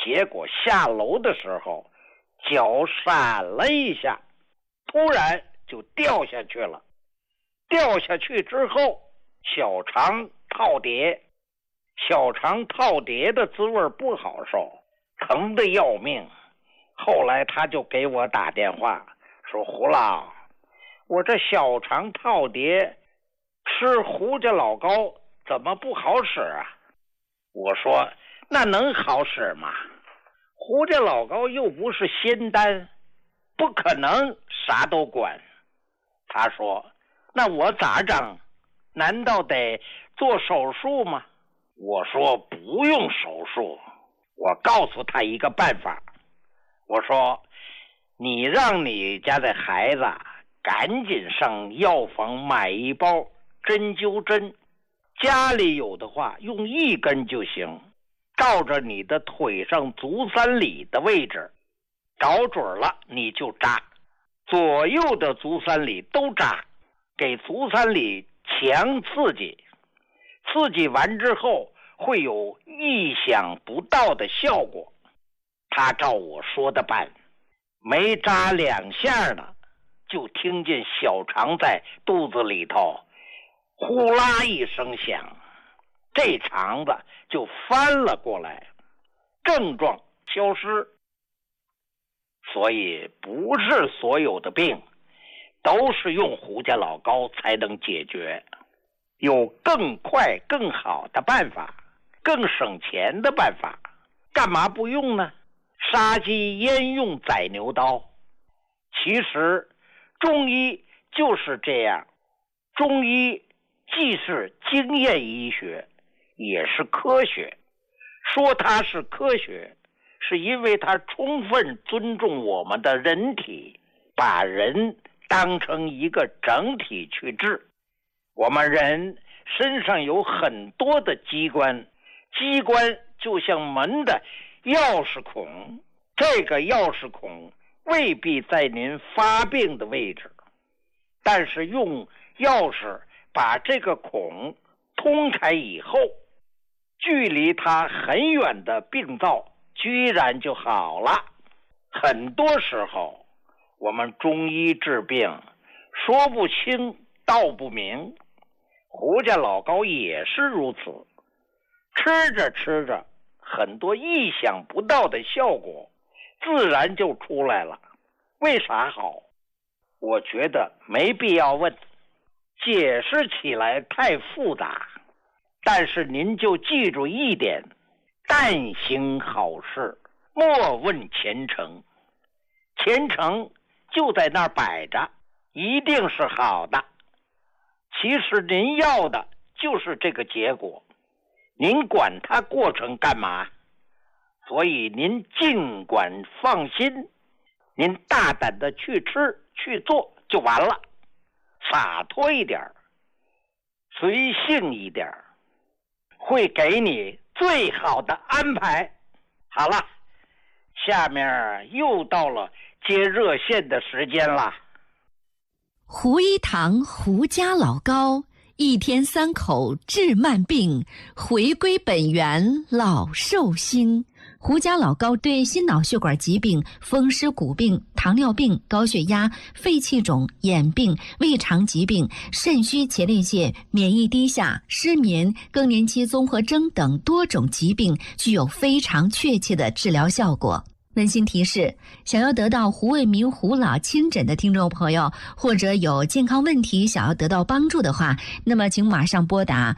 结果下楼的时候脚闪了一下，突然就掉下去了。掉下去之后小肠套叠，小肠套叠的滋味不好受，疼得要命。后来他就给我打电话说，胡老，我这小肠套叠吃胡家老膏怎么不好使啊？我说那能好使吗？胡家老膏又不是仙丹，不可能啥都管。他说那我咋整？难道得做手术吗？我说不用手术，我告诉他一个办法。我说你让你家的孩子赶紧上药房买一包针灸针，家里有的话用1根就行，照着你的腿上足三里的位置搞准了你就扎，左右的足三里都扎，给足三里强刺激，刺激完之后会有意想不到的效果。他照我说的办，没扎2下呢，就听见小肠在肚子里头呼啦一声响，这肠子就翻了过来，症状消失。所以不是所有的病都是用胡家老膏才能解决，有更快更好的办法，更省钱的办法，干嘛不用呢？杀鸡焉用宰牛刀？其实中医就是这样，中医既是经验医学，也是科学。说它是科学，是因为它充分尊重我们的人体，把人当成一个整体去治。我们人身上有很多的机关，机关就像门的钥匙孔，这个钥匙孔未必在您发病的位置，但是用钥匙把这个孔通开以后，距离它很远的病灶居然就好了。很多时候我们中医治病说不清道不明，胡家老膏也是如此，吃着吃着很多意想不到的效果自然就出来了。为啥好？我觉得没必要问，解释起来太复杂。但是您就记住一点，但行好事，莫问前程。前程就在那儿摆着，一定是好的。其实您要的就是这个结果，您管它过程干嘛？所以您尽管放心，您大胆的去吃去做就完了，洒脱一点，随性一点，会给你最好的安排。好了，下面又到了接热线的时间了。 胡一堂胡家老膏，1天3口治慢病，回归本源老寿星。胡家老膏对心脑血管疾病、风湿骨病、糖尿病、高血压、肺气肿、眼病、胃肠疾病、肾虚前列腺、免疫低下、失眠、更年期综合征等多种疾病具有非常确切的治疗效果。温馨提示，想要得到胡卫民胡老亲诊的听众朋友，或者有健康问题想要得到帮助的话，那么请马上拨打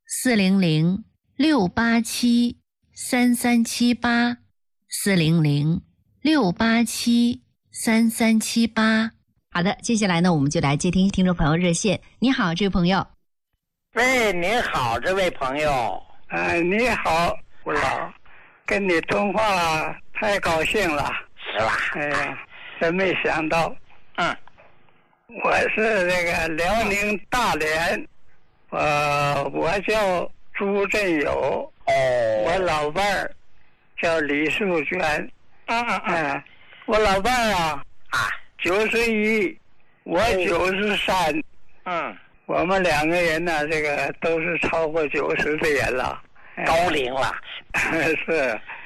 400-687-3378 400-687-3378。好的，接下来呢，我们就来接听听众朋友热线。你好，这位朋友。 喂，您好，这位朋友。 你好，胡老，跟你通话太高兴了。 是吧？ 哎呀，真没想到。我是这个辽宁大连，我叫朱振友，我老伴儿叫李素娟。我老伴儿91，我93。我们2个人呢，这个都是超过90的人了， 高龄了。 是。